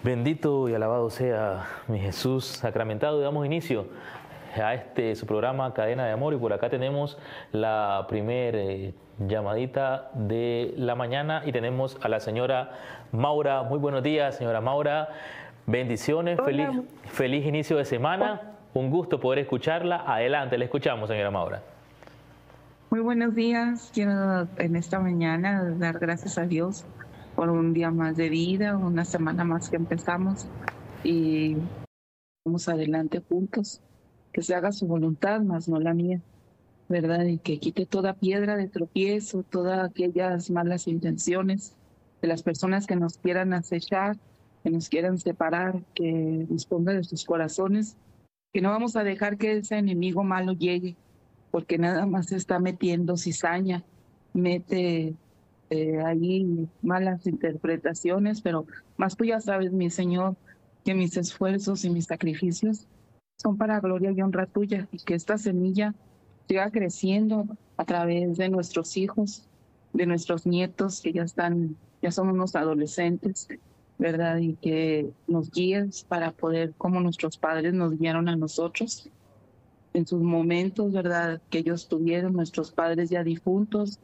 Bendito y alabado sea mi Jesús sacramentado. Damos inicio a su programa Cadena de Amor, y por acá tenemos la primer llamadita de la mañana y tenemos a la señora Maura. Muy buenos días, señora Maura. Bendiciones, feliz inicio de semana. Un gusto poder escucharla. Adelante, le escuchamos, señora Maura. Muy buenos días. Quiero en esta mañana dar gracias a Dios por un día más de vida, una semana más que empezamos y vamos adelante juntos. Que se haga su voluntad, más no la mía, ¿verdad? Y que quite toda piedra de tropiezo, todas aquellas malas intenciones de las personas que nos quieran acechar, que nos quieran separar, que disponga de sus corazones, que no vamos a dejar que ese enemigo malo llegue, porque nada más está metiendo cizaña, mete ahí malas interpretaciones, pero más tú ya sabes, mi Señor, que mis esfuerzos y mis sacrificios son para gloria y honra tuya, y que esta semilla siga creciendo a través de nuestros hijos, de nuestros nietos, que ya son unos adolescentes, ¿verdad? Y que nos guíes para poder, como nuestros padres nos guiaron a nosotros, en sus momentos, ¿verdad?, que ellos tuvieron, nuestros padres ya difuntos,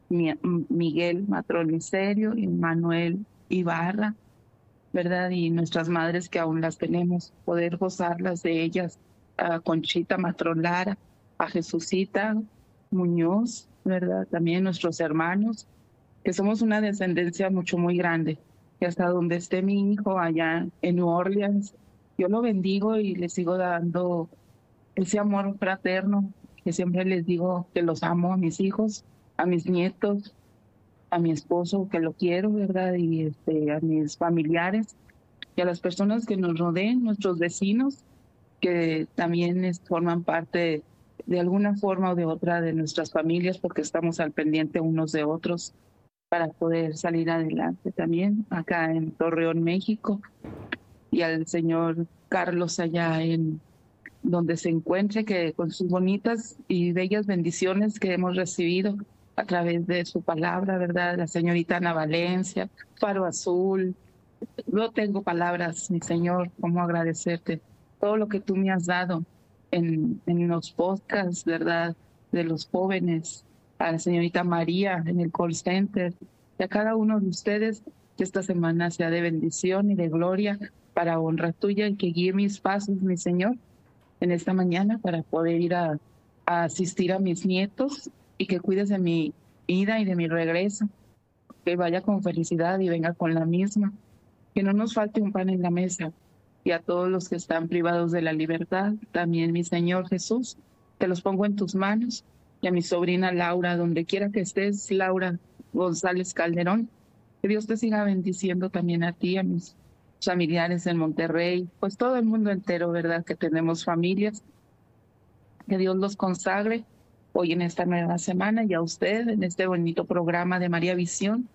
Miguel Matronicerio y Manuel Ibarra, ¿verdad? Y nuestras madres que aún las tenemos, poder gozarlas de ellas, a Conchita Matron-Lara, a Jesucita Muñoz, ¿verdad? También nuestros hermanos, que somos una descendencia muy grande, y hasta donde esté mi hijo allá en New Orleans, yo lo bendigo y le sigo dando ese amor fraterno que siempre les digo que los amo a mis hijos, a mis nietos, a mi esposo que lo quiero, ¿verdad? Y a mis familiares y a las personas que nos rodeen, nuestros vecinos, que también forman parte de alguna forma o de otra de nuestras familias, porque estamos al pendiente unos de otros para poder salir adelante también acá en Torreón, México, y al señor Carlos allá en donde se encuentre, que con sus bonitas y bellas bendiciones que hemos recibido a través de su palabra, ¿verdad? La señorita Ana Valencia, Faro Azul. No tengo palabras, mi Señor, cómo agradecerte todo lo que tú me has dado en los podcasts, ¿verdad?, de los jóvenes, a la señorita María en el call center, y a cada uno de ustedes, que esta semana sea de bendición y de gloria para honra tuya, y que guíe mis pasos, mi Señor, en esta mañana para poder ir a asistir a mis nietos, y que cuides de mi ida y de mi regreso, que vaya con felicidad y venga con la misma, que no nos falte un pan en la mesa, y a todos los que están privados de la libertad, también mi Señor Jesús, te los pongo en tus manos, y a mi sobrina Laura, donde quiera que estés, Laura González Calderón, que Dios te siga bendiciendo también a ti, a mis familiares en Monterrey, pues todo el mundo entero, ¿verdad?, que tenemos familias, que Dios los consagre hoy en esta nueva semana, y a usted en este bonito programa de María Visión,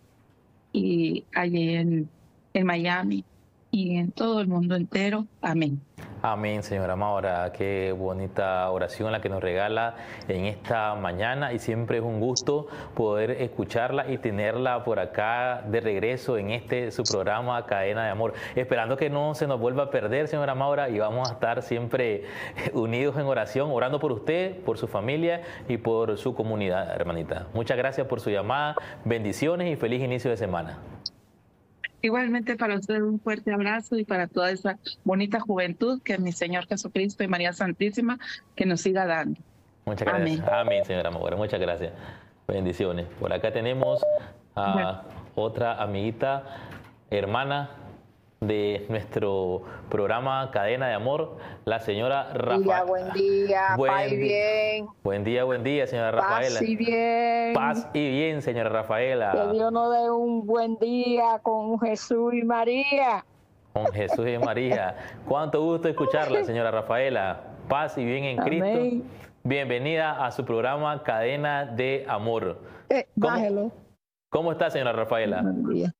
y allí en Miami y en todo el mundo entero. Amén. Amén, señora Maura. Qué bonita oración la que nos regala en esta mañana, y siempre es un gusto poder escucharla y tenerla por acá de regreso en su programa Cadena de Amor. Esperando que no se nos vuelva a perder, señora Maura, y vamos a estar siempre unidos en oración, orando por usted, por su familia y por su comunidad, hermanita. Muchas gracias por su llamada, bendiciones y feliz inicio de semana. Igualmente para usted un fuerte abrazo, y para toda esa bonita juventud que mi Señor Jesucristo y María Santísima que nos siga dando. Muchas gracias. Amén, amén, señora Maura. Muchas gracias. Bendiciones. Por acá tenemos a otra amiguita, hermana de nuestro programa Cadena de Amor, la señora Rafaela. Buen día, paz y bien. Buen día, señora Rafaela. Paz y bien. Paz y bien, señora Rafaela. Que Dios nos dé un buen día con Jesús y María. Con Jesús y María. Cuánto gusto escucharla, señora Rafaela. Paz y bien en Cristo. Amén. Bienvenida a su programa Cadena de Amor. Bájelo. ¿Cómo está, señora Rafaela? Buen día.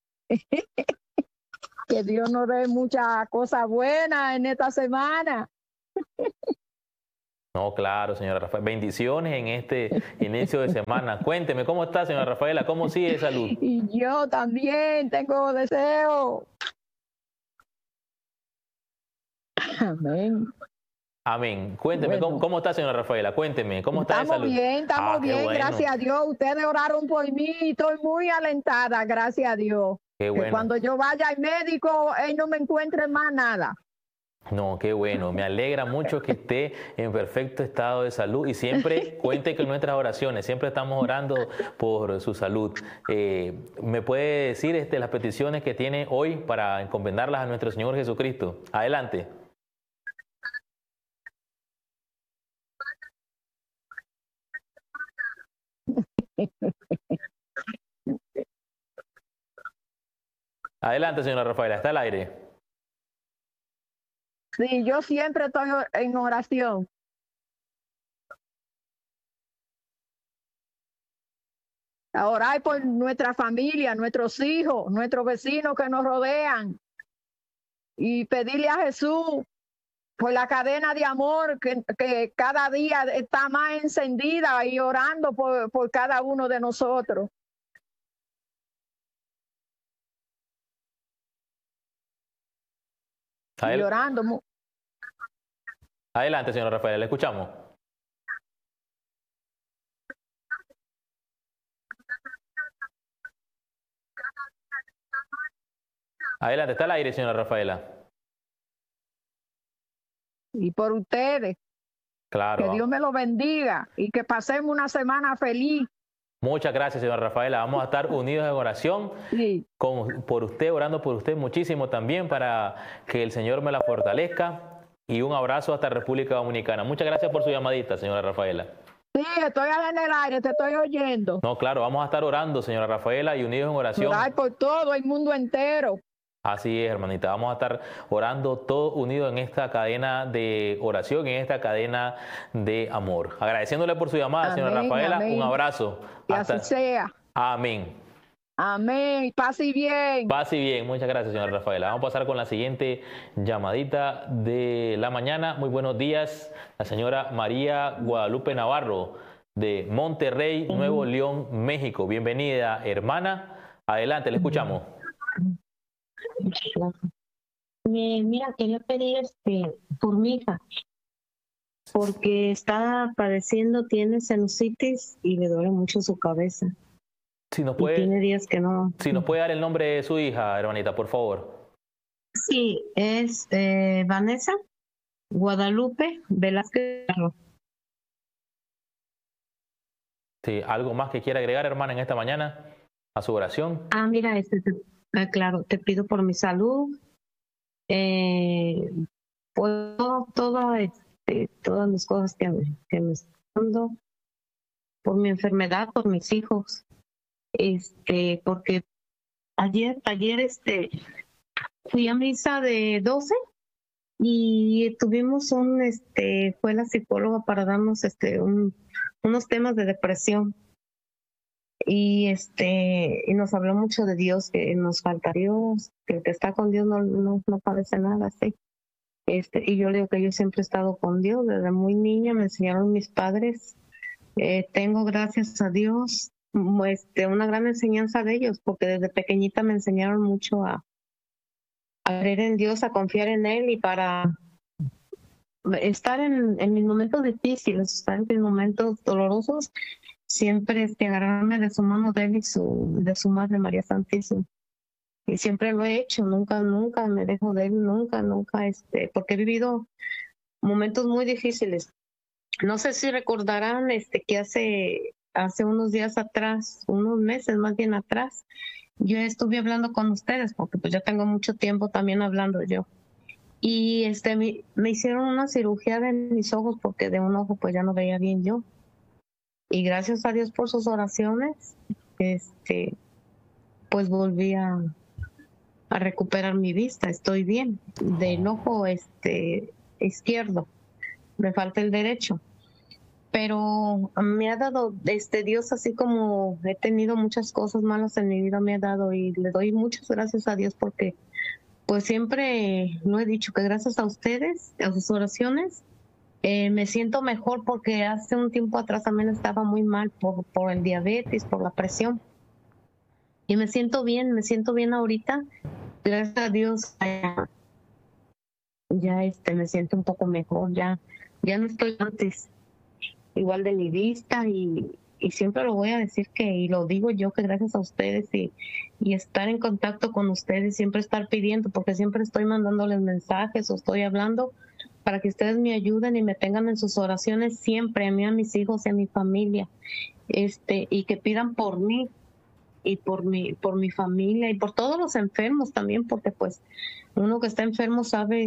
Que Dios nos dé muchas cosas buenas en esta semana. No, claro, señora Rafaela. Bendiciones en este inicio de semana. Cuénteme, ¿cómo está, señora Rafaela? ¿Cómo sigue de salud? Y yo también tengo deseo Amén. Amén. Cuénteme, Bueno. ¿cómo está, señora Rafaela? Cuénteme, ¿cómo está de salud? Estamos Qué bien, bueno. gracias a Dios. Ustedes oraron por mí y estoy muy alentada, gracias a Dios. Qué Que bueno. cuando yo vaya al médico, él no me encuentre más nada. No, qué bueno. Me alegra mucho que esté en perfecto estado de salud y siempre cuente con nuestras oraciones. Siempre estamos orando por su salud. ¿Me puede decir las peticiones que tiene hoy para encomendarlas a nuestro Señor Jesucristo? Adelante. Adelante, señora Rafaela, está al aire. Sí, yo siempre estoy en oración. A orar por nuestra familia, nuestros hijos, nuestros vecinos que nos rodean. Y pedirle a Jesús por la cadena de amor que cada día está más encendida y orando por cada uno de nosotros. Y orando. Adelante, señora Rafaela, le escuchamos. Adelante, está al aire, señora Rafaela. Y por ustedes. Claro. Que Dios me lo bendiga y que pasemos una semana feliz. Muchas gracias, señora Rafaela. Vamos a estar unidos en oración sí. por usted, orando por usted muchísimo también para que el Señor me la fortalezca. Y un abrazo hasta República Dominicana. Muchas gracias por su llamadita, señora Rafaela. Sí, estoy en el aire, te estoy oyendo. No, claro, vamos a estar orando, señora Rafaela, y unidos en oración. Orar por todo el mundo entero. Así es, hermanita. Vamos a estar orando todos unidos en esta cadena de oración, en esta cadena de amor. Agradeciéndole por su llamada, amén, señora Rafaela. Amén. Un abrazo. Que así sea. Amén. Amén. Pase bien. Pase bien. Muchas gracias, señora Rafaela. Vamos a pasar con la siguiente llamadita de la mañana. Muy buenos días. La señora María Guadalupe Navarro, de Monterrey, Nuevo León, México. Bienvenida, hermana. Adelante, le escuchamos. Mira, quería pedir por mi hija, porque está padeciendo, tiene sinusitis y le duele mucho su cabeza. Si nos puede, tiene días que no. Si nos puede dar el nombre de su hija, hermanita, por favor. Sí, es Vanessa Guadalupe Velázquez. Sí, ¿algo más que quiera agregar, hermana, en esta mañana a su oración? Mira, claro, te pido por mi salud, por todas las cosas que me están dando, por mi enfermedad, por mis hijos, porque ayer fui a misa de 12 y tuvimos fue la psicóloga para darnos unos temas de depresión. Y nos habló mucho de Dios, que nos falta Dios, que el que está con Dios no padece nada, sí. Y yo le digo que yo siempre he estado con Dios, desde muy niña me enseñaron mis padres. Tengo, gracias a Dios, una gran enseñanza de ellos, porque desde pequeñita me enseñaron mucho a creer en Dios, a confiar en Él, y para estar en mis momentos difíciles, estar en mis momentos dolorosos, siempre agarrarme de su mano de él y de su madre María Santísima. Y siempre lo he hecho, nunca me dejo de él, nunca, porque he vivido momentos muy difíciles. No sé si recordarán que hace unos días atrás, unos meses más bien atrás, yo estuve hablando con ustedes, porque pues ya tengo mucho tiempo también hablando yo. Y me hicieron una cirugía de mis ojos, porque de un ojo pues ya no veía bien yo. Y gracias a Dios por sus oraciones, pues volví a recuperar mi vista. Estoy bien. Del ojo izquierdo, me falta el derecho. Pero me ha dado Dios, así como he tenido muchas cosas malas en mi vida, me ha dado, y le doy muchas gracias a Dios, porque pues siempre lo he dicho, que gracias a ustedes, a sus oraciones, me siento mejor, porque hace un tiempo atrás también estaba muy mal por el diabetes, por la presión. Y me siento bien ahorita. Gracias a Dios. ya me siento un poco mejor, ya no estoy antes igual de mi vista y siempre lo voy a decir y lo digo yo, que gracias a ustedes y estar en contacto con ustedes, siempre estar pidiendo, porque siempre estoy mandándoles mensajes o estoy hablando para que ustedes me ayuden y me tengan en sus oraciones siempre, a mí, a mis hijos y a mi familia, y que pidan por mí y por mi familia y por todos los enfermos también, porque pues uno que está enfermo sabe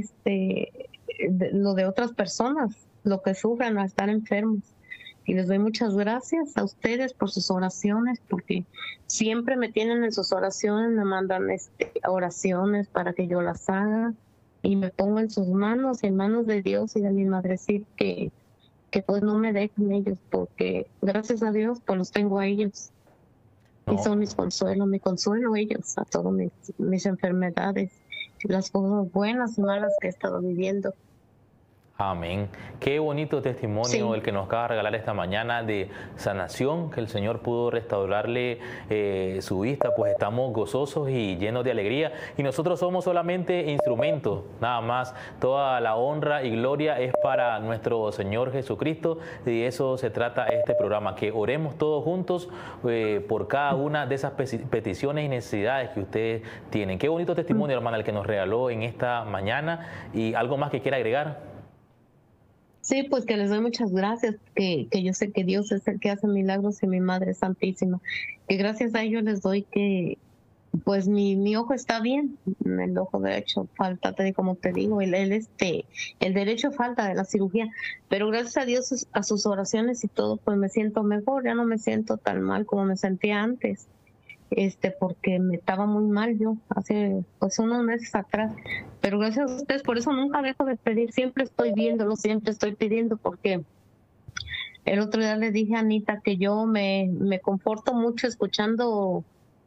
lo de otras personas, lo que sufren al estar enfermos. Y les doy muchas gracias a ustedes por sus oraciones, porque siempre me tienen en sus oraciones, me mandan oraciones para que yo las haga y me pongo en sus manos, en manos de Dios y de mi madrecita, que pues no me dejen ellos, porque gracias a Dios pues los tengo a ellos. No. Y son mi consuelo ellos a todas mis enfermedades, las cosas buenas y malas que he estado viviendo. Amén. Qué bonito testimonio el que nos acaba de regalar esta mañana de sanación, que el Señor pudo restaurarle su vista, pues estamos gozosos y llenos de alegría. Y nosotros somos solamente instrumentos, nada más. Toda la honra y gloria es para nuestro Señor Jesucristo, y de eso se trata este programa, que oremos todos juntos por cada una de esas peticiones y necesidades que ustedes tienen. Qué bonito testimonio, hermana, el que nos regaló en esta mañana. ¿Y algo más que quiera agregar? Sí, pues que les doy muchas gracias, que yo sé que Dios es el que hace milagros y mi Madre Santísima, que gracias a ellos les doy que pues mi ojo está bien, el ojo derecho falta, como te digo, el derecho falta de la cirugía, pero gracias a Dios, a sus oraciones y todo, pues me siento mejor, ya no me siento tan mal como me sentía antes. Porque me estaba muy mal yo hace pues unos meses atrás, pero gracias a ustedes, por eso nunca dejo de pedir, siempre estoy viéndolo, siempre estoy pidiendo, porque el otro día le dije a Anita que yo me conforto mucho escuchando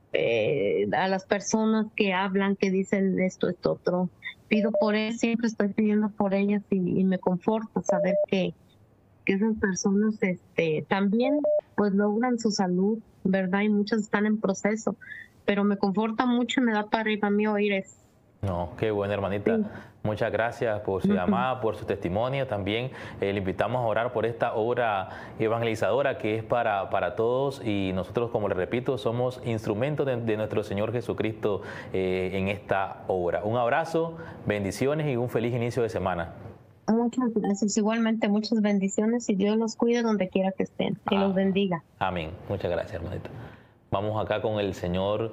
a las personas que hablan, que dicen esto, otro, pido por ellas, siempre estoy pidiendo por ellas y me conforta saber que esas personas también pues logran su salud, ¿verdad? Y muchas están en proceso, pero me conforta mucho y me da para arriba a mí oír eso. No, qué buena, hermanita. Sí. Muchas gracias por su llamada, por su testimonio. También le invitamos a orar por esta obra evangelizadora que es para todos, y nosotros, como le repito, somos instrumentos de nuestro Señor Jesucristo en esta obra. Un abrazo, bendiciones y un feliz inicio de semana. Muchas gracias. Igualmente, muchas bendiciones y Dios los cuide donde quiera que estén. Que los bendiga. Amén. Muchas gracias, hermanita. Vamos acá con el señor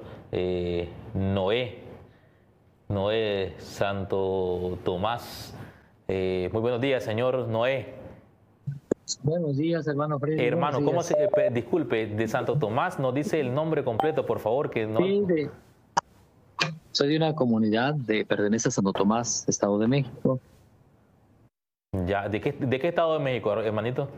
Noé Santo Tomás. Muy buenos días, señor Noé. Buenos días, hermano Freddy. Hermano, ¿cómo se...? Disculpe, de Santo Tomás, nos dice el nombre completo, por favor. Que no... Sí, soy de una comunidad pertenece a Santo Tomás, Estado de México. Ya, ¿de qué estado de México, hermanito?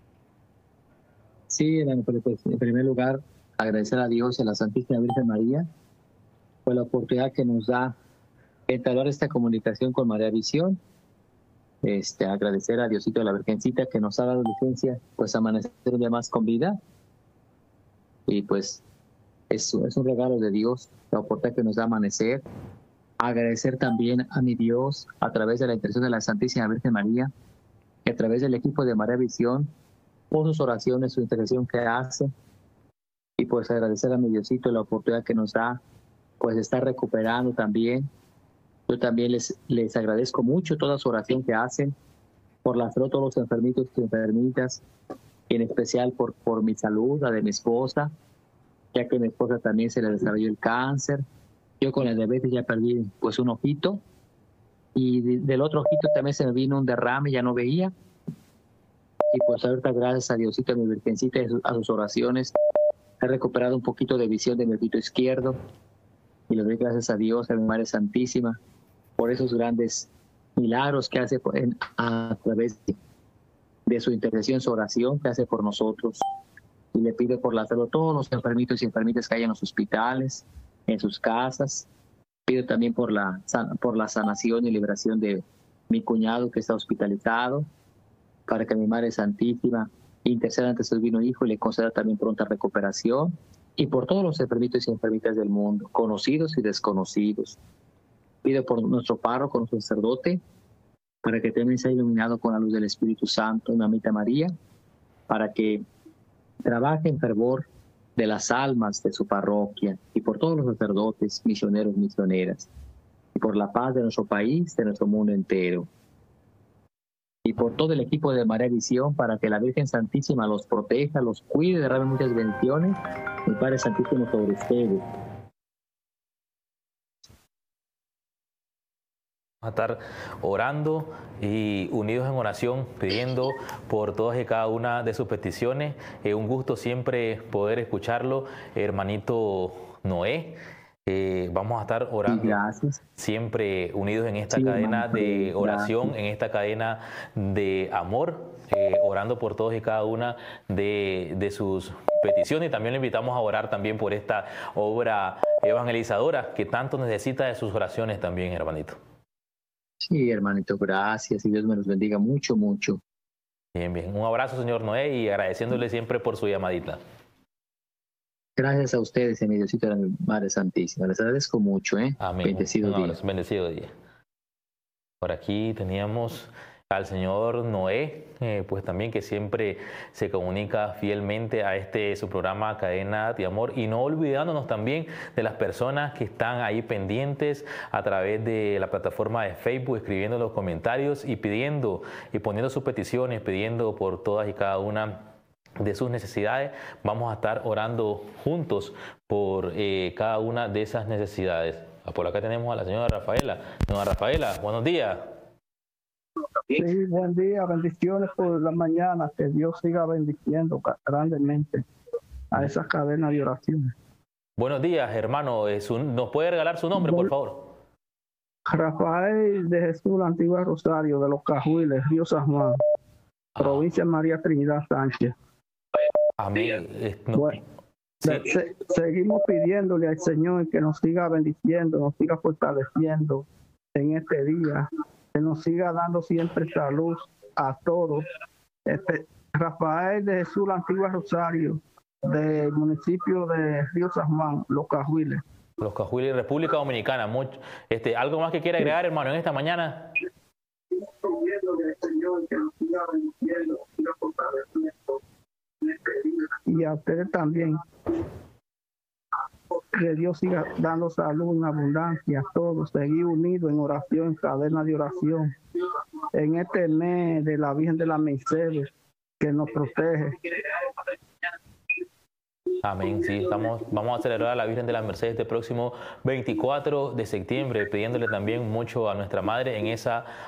Sí, en primer lugar, agradecer a Dios y a la Santísima Virgen María por la oportunidad que nos da entablar esta comunicación con María Visión. Agradecer a Diosito y a la Virgencita que nos ha dado licencia, pues, amanecer un día más con vida. Y pues es un regalo de Dios, la oportunidad que nos da amanecer. Agradecer también a mi Dios a través de la intercesión de la Santísima Virgen María y a través del equipo de María Visión por sus oraciones, su intercesión que hace. Y pues agradecer a mi Diosito la oportunidad que nos da, pues, de estar recuperando también. Yo también les agradezco mucho toda su oración que hacen por la salud de todos los enfermitos y enfermitas, y en especial por mi salud, la de mi esposa, ya que a mi esposa también se le desarrolló el cáncer. Yo con la diabetes ya perdí pues un ojito, y del otro ojito también se me vino un derrame, ya no veía. Y pues ahorita, gracias a Diosito, a mi Virgencita, a sus oraciones, he recuperado un poquito de visión de mi ojito izquierdo, y le doy gracias a Dios, a mi Madre Santísima, por esos grandes milagros que hace a través de su intercesión, su oración que hace por nosotros. Y le pido por la salud a todos los enfermitos y enfermitas que hay en los hospitales, en sus casas. Pido también por la sanación y liberación de mi cuñado que está hospitalizado, para que mi Madre Santísima interceda ante su divino Hijo y le conceda también pronta recuperación. Y por todos los enfermitos y enfermitas del mundo, conocidos y desconocidos. Pido por nuestro párroco, nuestro sacerdote, para que también sea iluminado con la luz del Espíritu Santo, Mamita María, para que trabaje en fervor de las almas de su parroquia y por todos los sacerdotes, misioneros, misioneras, y por la paz de nuestro país, de nuestro mundo entero, y por todo el equipo de María Visión, para que la Virgen Santísima los proteja, los cuide, derrame muchas bendiciones, mi Padre Santísimo sobre ustedes. A estar orando y unidos en oración, pidiendo por todas y cada una de sus peticiones. Un gusto siempre poder escucharlo, hermanito Noé. Vamos a estar orando siempre unidos en esta cadena de oración, en esta cadena de amor, orando por todos y cada una de sus peticiones. Y también le invitamos a orar también por esta obra evangelizadora que tanto necesita de sus oraciones también, hermanito. Sí, hermanito, gracias y Dios me los bendiga mucho, mucho. Bien, bien. Un abrazo, señor Noé, y agradeciéndole siempre por su llamadita. Gracias a ustedes, mi Diosito de la Madre Santísima. Les agradezco mucho, ¿eh? Amén. Bendecido día. Bendecido día. Por aquí teníamos al señor Noé, pues también que siempre se comunica fielmente a su programa Cadena de Amor, y no olvidándonos también de las personas que están ahí pendientes a través de la plataforma de Facebook, escribiendo los comentarios y pidiendo y poniendo sus peticiones, pidiendo por todas y cada una de sus necesidades. Vamos a estar orando juntos por cada una de esas necesidades. Por acá tenemos a la señora Rafaela. Señora Rafaela, buenos días. Sí, buen día, bendiciones por la mañana, que Dios siga bendiciendo grandemente a esa cadena de oraciones. Buenos días, hermano. ¿Nos puede regalar su nombre, por favor? Rafael de Jesús, la Antigua Rosario, de los Cajuiles, Río San Juan, provincia María Trinidad Sánchez. Amén. Bueno, sí. Seguimos pidiéndole al Señor que nos siga bendiciendo, nos siga fortaleciendo en este día, que nos siga dando siempre salud a todos. Rafael de Jesús, la Antigua Rosario, del municipio de Río San Juan, Los Cajuiles. Los Cajuiles, República Dominicana. ¿Algo más que quiera agregar, hermano, en esta mañana? Y a ustedes también. Que Dios siga dando salud en abundancia a todos, seguir unidos en oración, en cadena de oración, en este mes de la Virgen de la Mercedes, que nos protege. Amén, sí, vamos a celebrar a la Virgen de la Mercedes este próximo 24 de septiembre, pidiéndole también mucho a nuestra Madre en esa